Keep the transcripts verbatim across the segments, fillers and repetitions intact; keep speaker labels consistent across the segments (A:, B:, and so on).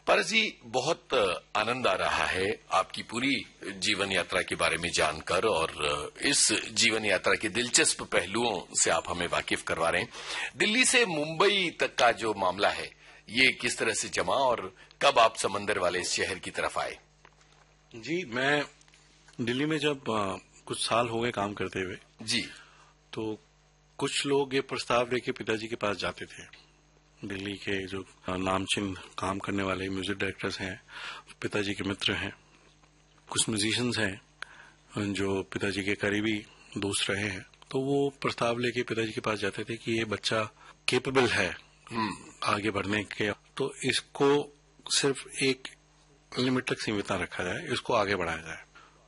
A: पारस जी, बहुत आनंद आ रहा है आपकी पूरी जीवन यात्रा के बारे में जानकर और इस जीवन यात्रा के दिलचस्प पहलुओं से आप हमें वाकिफ करवा रहे हैं। दिल्ली से मुंबई तक का जो मामला है, ये किस तरह से जमा और कब आप समंदर वाले इस शहर की तरफ आए?
B: जी, मैं दिल्ली में जब आ, कुछ साल हो गए काम करते हुए
A: जी,
B: तो कुछ लोग ये प्रस्ताव लेके पिताजी के पास जाते थे। दिल्ली के जो नामचीन काम करने वाले म्यूजिक डायरेक्टर्स हैं, पिताजी के मित्र हैं, कुछ म्यूजिशियंस हैं जो पिताजी के करीबी दोस्त रहे हैं, तो वो प्रस्ताव लेके पिताजी के पास जाते थे कि ये बच्चा केपेबल है आगे बढ़ने के, तो इसको सिर्फ एक लिमिट तक सीमित न रखा जाए, इसको आगे बढ़ाया जाए।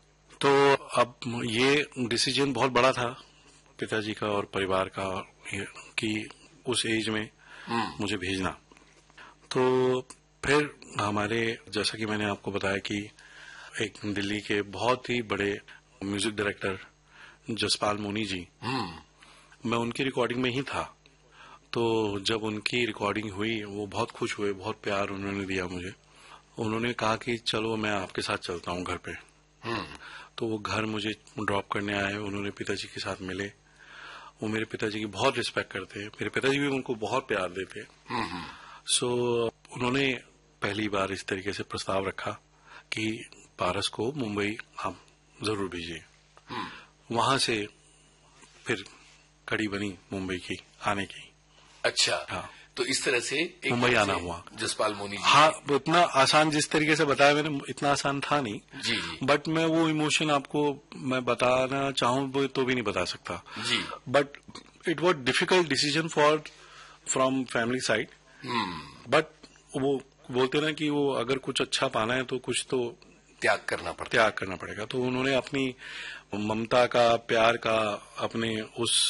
B: तो अब ये डिसीजन बहुत बड़ा था पिताजी का और परिवार का कि उस एज में मुझे भेजना। तो फिर हमारे, जैसा कि मैंने आपको बताया कि एक दिल्ली के बहुत ही बड़े म्यूजिक डायरेक्टर जसपाल मोनी जी, मैं उनकी रिकॉर्डिंग में ही था। तो जब उनकी रिकॉर्डिंग हुई, वो बहुत खुश हुए, बहुत प्यार उन्होंने दिया मुझे। उन्होंने कहा कि चलो मैं आपके साथ चलता हूँ घर पे। तो वो घर मुझे ड्रॉप करने आए, उन्होंने पिताजी के साथ मिले। वो मेरे पिताजी की बहुत रिस्पेक्ट करते हैं, मेरे पिताजी भी उनको बहुत प्यार देते हैं। सो so, उन्होंने पहली बार इस तरीके से प्रस्ताव रखा कि पारस को मुंबई आप जरूर भेजिए। वहां से फिर कड़ी बनी मुंबई की आने की।
A: अच्छा, हाँ। तो इस तरह से
B: मुंबई आना हुआ
A: जसपाल मोनी जी।
B: हाँ, इतना आसान जिस तरीके से बताया मैंने, इतना आसान था नहीं
A: जी, जी।
B: बट मैं वो इमोशन आपको मैं बताना चाहूँ तो भी नहीं बता सकता
A: जी।
B: But it was difficult decision for from family side. But वो बोलते ना कि वो अगर कुछ अच्छा पाना है तो कुछ तो
A: त्याग करना पड़ता
B: त्याग करना पड़ेगा। तो उन्होंने अपनी ममता का, प्यार का, अपने उस